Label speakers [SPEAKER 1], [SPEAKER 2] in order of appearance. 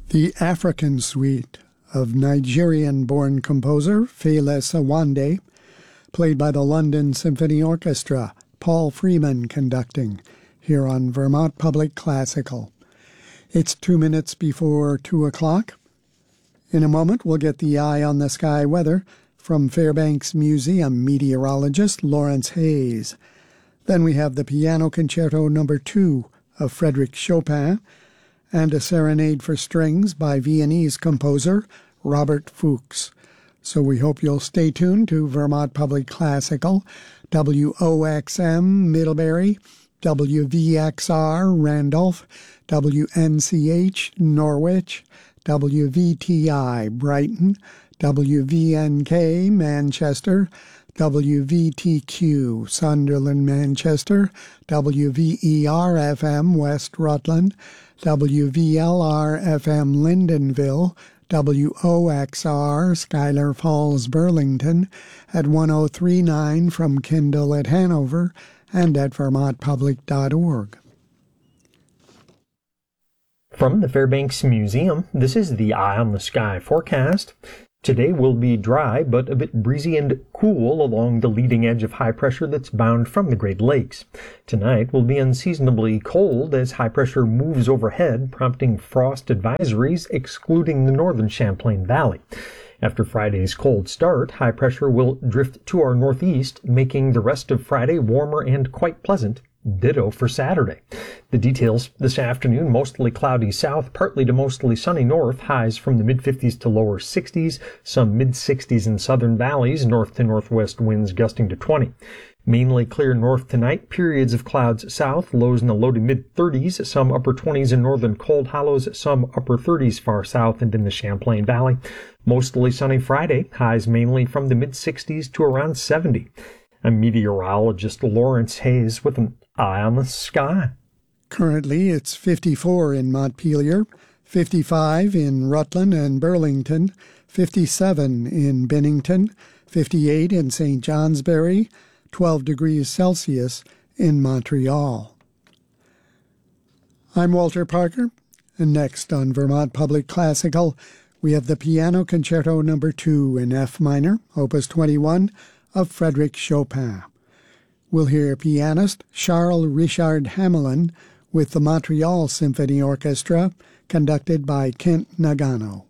[SPEAKER 1] The African Suite of Nigerian-born composer Fela Sawande, played by the London Symphony Orchestra, Paul Freeman conducting, here on Vermont Public Classical. It's 2 minutes before 2 o'clock. In a moment, we'll get the eye on the sky weather from Fairbanks Museum meteorologist Lawrence Hayes. Then we have the Piano Concerto No. 2 of Frédéric Chopin and a serenade for strings by Viennese composer Robert Fuchs. So we hope you'll stay tuned to Vermont Public Classical, WOXM Middlebury, WVXR Randolph, WNCH Norwich, WVTI Brighton, WVNK Manchester, WVTQ Sunderland Manchester, WVER-FM West Rutland, WVLR-FM Lyndonville, WOXR Schuyler Falls Burlington, at 103.9 from Kindle at Hanover, and at vermontpublic.org.
[SPEAKER 2] From the Fairbanks Museum, this is the Eye on the Sky forecast. Today will be dry, but a bit breezy and cool along the leading edge of high pressure that's bound from the Great Lakes. Tonight will be unseasonably cold as high pressure moves overhead, prompting frost advisories excluding the northern Champlain Valley. After Friday's cold start, high pressure will drift to our northeast, making the rest of Friday warmer and quite pleasant. Ditto for Saturday. The details this afternoon: mostly cloudy south, partly to mostly sunny north, highs from the mid-50s to lower 60s, some mid-60s in southern valleys, north to northwest winds gusting to 20. Mainly clear north tonight, periods of clouds south, lows in the low to mid-30s, some upper 20s in northern cold hollows, some upper 30s far south and in the Champlain Valley. Mostly sunny Friday, highs mainly from the mid-60s to around 70. I'm meteorologist Lawrence Hayes with an Eye on the Sky.
[SPEAKER 1] Currently, it's 54 in Montpelier, 55 in Rutland and Burlington, 57 in Bennington, 58 in St. Johnsbury, 12 degrees Celsius in Montreal. I'm Walter Parker, and next on Vermont Public Classical, we have the Piano Concerto No. 2 in F minor, Opus 21, of Frédéric Chopin. We'll hear pianist Charles Richard Hamelin with the Montreal Symphony Orchestra, conducted by Kent Nagano.